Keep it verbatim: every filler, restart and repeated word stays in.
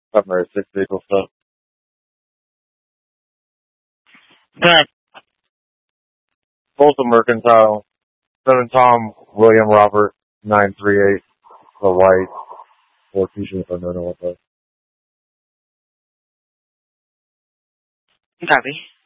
Primary six vehicle stuff. Folsom Mercantile. Seven Tom William Robert nine three eight. The white. Four T-shirts. I don't know what that. Copy.